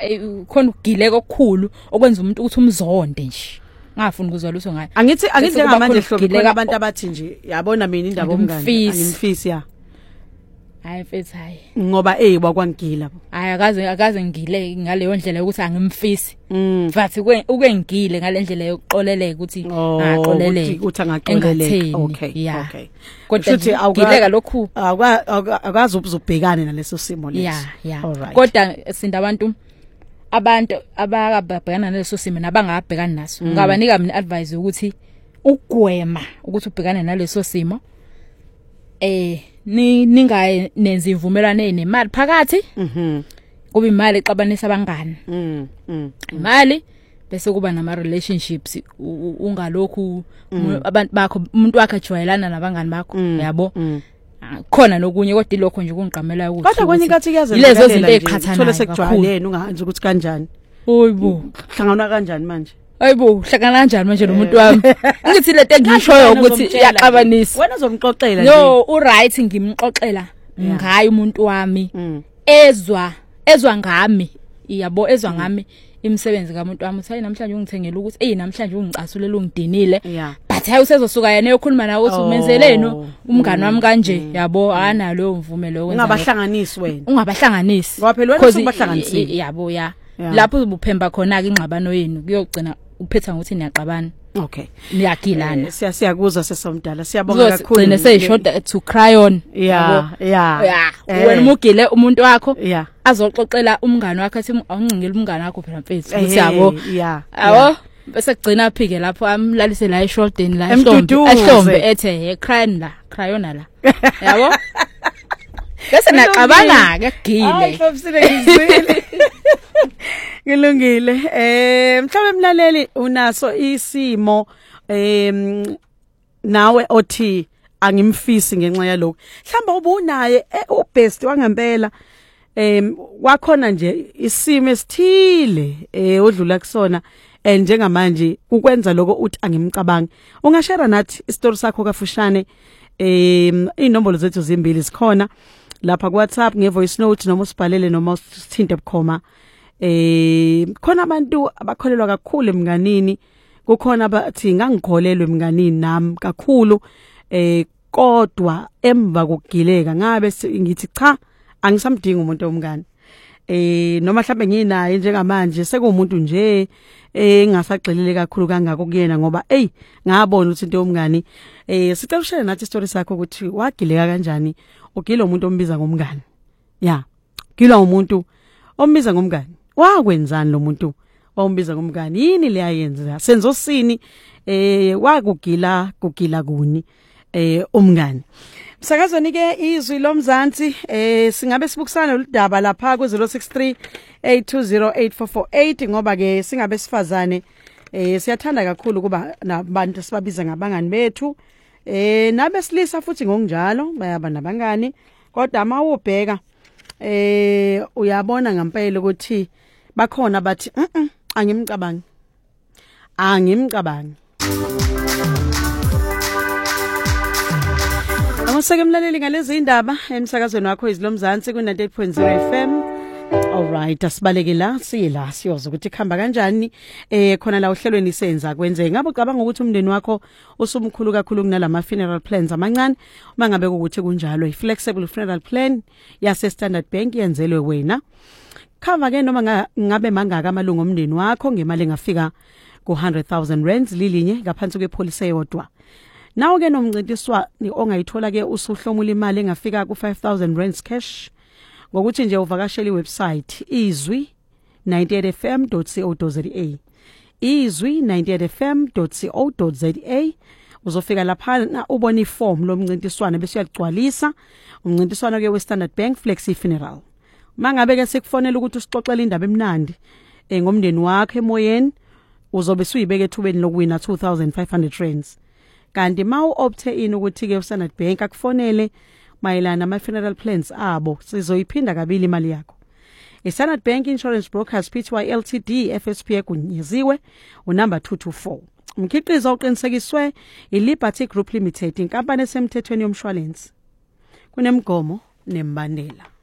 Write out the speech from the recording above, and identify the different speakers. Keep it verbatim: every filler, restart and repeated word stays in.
Speaker 1: khona ukugileka okukhulu okwenza umuntu ukuthi umzonde nje ngafuni ukuzwa lutho ngayo
Speaker 2: angithi angithi njengamanje hlobo abantu abathi nje yabona mina indaba omngane angimfisi ya
Speaker 1: hayi mfethu hayi
Speaker 2: ngoba eh wakwangila
Speaker 1: hayi akaze akaze ngile ngaleyo ndlela ukuthi angimfisi mfathi ukengile ngalendlela yokuxoleleka ukuthi
Speaker 2: angaqoleleka uthi angaqoleleka okay okay
Speaker 1: kodwa uthi awugileka lokhu
Speaker 2: akazi ubuzobhekane naleso simo leso
Speaker 1: kodwa sinda abantu abantu abakabhekana naleso simo nabangabhekana naso ngabanika mina advice ukuthi ugwema ukuthi ubhekane naleso simo eh ni ningaye nenza imvumelwano nemali phakathi mhm kuba imali exabanisa abangani mhm imali bese kuba nama relationships ungalokhu abantu bakho umuntu wakhe ajwayelana nabangani bakho yabo khona nokunye kodwa lokho nje kungiqamela ukuthi
Speaker 2: kodwa kwenye inkathi kuyazenzeka
Speaker 1: lezo zinto eziqhathana
Speaker 2: thola sekujwayelene ungahanzi ukuthi kanjani
Speaker 1: oyibo
Speaker 2: hlangana kanjani manje
Speaker 1: ayibo hlangana kanjani manje nomuntu wami ngithi le nto engishoyo ukuthi yaqabanisa
Speaker 2: wena uzomxoxela
Speaker 1: nje no u right ngimxoxela ngaye umuntu wami ezwa ezwa ngami yabo ezwa ngami imisebenzi kamuntu wami uthi namhlanje ungithengela ukuthi hey namhlanje ungicasulela ungidinile but hayi usezosuka yena eyokhuluma nawe ukuthi umenzeleni umngani wami kanje yabo analo mvume lo kwenza
Speaker 2: ungabahlanganisi wena
Speaker 1: ungabahlanganisi
Speaker 2: ngoba phela wena usubahlanganisile
Speaker 1: yabo ya lapho ubuphemba khona ke ingxabano yenu kuyogcina uphetha ukuthi niyaqabana
Speaker 2: okay
Speaker 1: niyagilana
Speaker 2: siya siyakuzwa sesomdala siyabonga kakhulu
Speaker 1: sigcine seyishoda to cry on
Speaker 2: yeah yeah
Speaker 1: wena umugile umuntu wakho azoxoxela umngani wakhe athi awuncingile umngani wakho phela mfethu ukuthi yabo yabo bese kugcina aphike lapho amlalise la esholdeni la ehlombe ehlombe ethe he cry la cry on la yabo bese naqabana ke gile
Speaker 2: hayi mfosile ngizwile ngilungile eh mhlawumbe emlaleli unaso isimo em nawe othi angimfisi ngenxa yalokho mhlamba ubunaye ubest wangempela em wakhona nje isimo esithile eh odlula kusona and njengamanje ukwenza lokho uthi angimcabangi ungashare nathi istory sakho kafushane em inombolo zethu zimbili zikhona lapha ku WhatsApp nge voice note noma usibhalele noma usithinte bukhoma eh khona abantu abakholelwa kakhulu emnganini kukhona abathi ngangikholelwe emnganini nami kakhulu eh kodwa emva kokugileka ngabe ngithi cha angisamdinga umuntu omngane eh noma mhlambe nginaye njengamanje sekumuntu nje eh ngasagxilile kakhulu kangako kuyena ngoba hey ngabona ukuthi into yomngane eh sicela ushare nathi story sakho ukuthi wagileka kanjani ugila umuntu ombiza ngomngane ya gila umuntu ombiza ngomngane wakwenzani lo muntu wawumbiza ngomngane yini le ayenza senzosini eh wakugila kugila kuni eh umngane msakazweni ke izwi lomzansi eh singabe sibukisana uludaba lapha ku zero six three eight two zero eight four four eight ngoba ke singabe sifazane eh siyathanda kakhulu kuba nabantu sibabiza ngabangani bethu eh nabesilisa futhi ngokunjalo bayaba nabangani kodwa ama ubheka eh uyabona ngempela ukuthi bakhona bathi mhm angimcabangi angimcabangi Amuseke mlaleli ngalezi indaba emsakazweni wakho izilomzansi ku ninety-eight point zero F M. All right, asibaleke la siyela siyoza ukuthi khamba kanjani eh khona la uhlelweni senza kwenze ngabe ucabanga ukuthi umndeni wakho usumkhulu kakhulu kunalama funeral plans amancane uma ngabe ukuthi kunjalo i-flexible funeral plan yase Standard Bank yenzelwe wena cover ke noma ngabe mangaka amalungu omndeni wakho ngemali engafika ku one hundred thousand rands lilinye ngaphansi kwepolicy eyodwa nawo ke nomncintiswa ongayithola ke usuhlomula imali engafika ku five thousand rands cash ngokuthi nje uvakashela iwebsite izwi ninety-eight f m dot co dot za izwi ninety-eight f m dot co dot za uzofika lapha ubona iform lomncintiswana bese uyagcwalisa umncintiswana ke we Standard Bank Flexi Funeral mangabe ke sikufonela ukuthi usixoxele indaba emnandi eh ngomndeni wakhe emoyeni uzobe suyibeke ethubeni lokuwina two thousand five hundred rands kanti ma uopte in ukuthi ke uStandard Bank akufonele mayelana ama funeral plans abo sizoyiphinda kabili imali yakho iStandard Bank Insurance Brokers Pty Ltd F S P kunyeziwe unumber two two four umkhiqizo oqinisekiswe iLiberty Group Limited inkampani esemthethweni yomshwalense kunemgomo nembandela